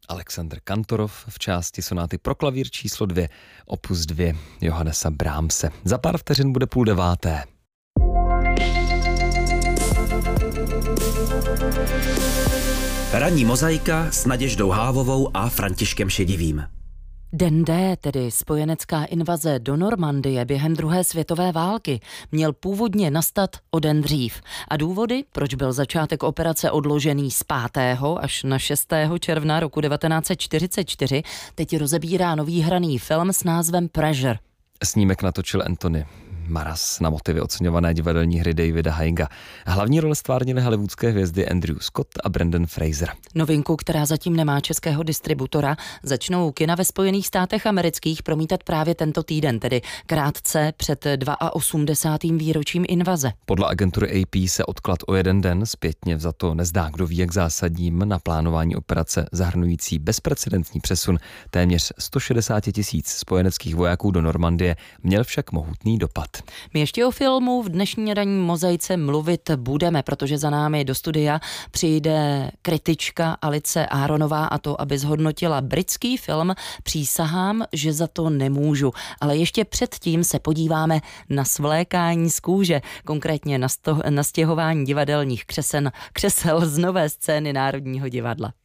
Alexandr Kantorov v části sonáty pro klavír číslo 2, opus 2 Johannesa Brahmse. Za pár vteřin bude 8:30. Ranní mozaika s Naděždou Hávovou a Františkem Šedivým. Den D, tedy spojenecká invaze do Normandie během druhé světové války, měl původně nastat o den dřív. A důvody, proč byl začátek operace odložený z 5. až na 6. června roku 1944, teď rozebírá nový hraný film s názvem Pressure. Snímek natočil Anthony Maras na motivy oceňované divadelní hry Davida Hainga. Hlavní role stvárnily hollywoodské hvězdy Andrew Scott a Brendan Fraser. Novinku, která zatím nemá českého distributora, začnou kina ve Spojených státech amerických promítat právě tento týden, tedy krátce před 82. výročím invaze. Podle agentury AP se odklad o jeden den zpětně vzato nezdá kdo ví jak zásadním na plánování operace zahrnující bezprecedentní přesun téměř 160 000 spojeneckých vojáků do Normandie měl však mohutný dopad. My ještě o filmu v dnešní ranní mozaice mluvit budeme, protože za námi do studia přijde kritička Alice Aronová, a to, aby zhodnotila britský film Přísahám, že za to nemůžu. Ale ještě předtím se podíváme na svlékání z kůže, konkrétně na stěhování divadelních křesel z nové scény Národního divadla.